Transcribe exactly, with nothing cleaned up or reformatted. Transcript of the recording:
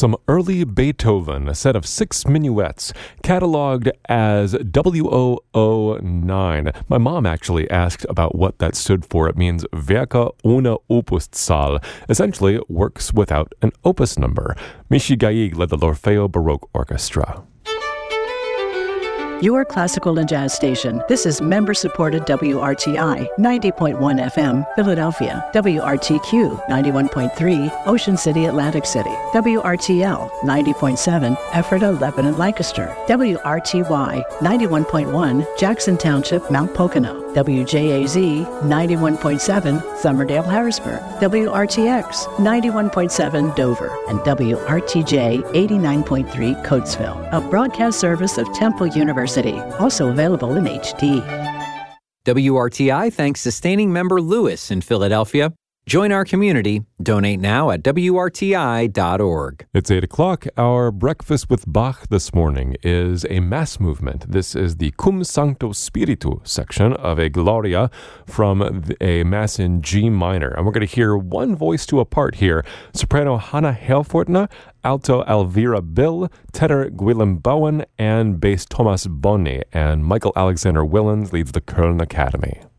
some early Beethoven, a set of six minuets, cataloged as W O O nine. My mom actually asked about what that stood for. It means Werke ohne Opuszahl, essentially works without an opus number. Michi Gaig led the L'Orfeo Baroque Orchestra. Your classical and jazz station. This is member-supported W R T I, ninety point one F M, Philadelphia. W R T Q, ninety-one point three, Ocean City, Atlantic City. W R T L, ninety point seven, Ephrata, Lebanon, Lancaster. W R T Y, ninety-one point one, Jackson Township, Mount Pocono. W J A Z, ninety-one point seven, Summerdale, Harrisburg. W R T X, ninety-one point seven, Dover. And W R T J, eighty-nine point three, Coatesville. A broadcast service of Temple University. Also available in H D. W R T I thanks sustaining member Lewis in Philadelphia. Join our community. Donate now at W R T I dot org. It's eight o'clock. Our breakfast with Bach this morning is a mass movement. This is the Cum Sancto Spiritu section of a Gloria from a mass in G minor. And we're going to hear one voice to a part here. Soprano Hannah Helfortner, alto Elvira Bill, tenor Gwilym Bowen, and bass Thomas Bonni. And Michael Alexander Willens leads the Köln Academy.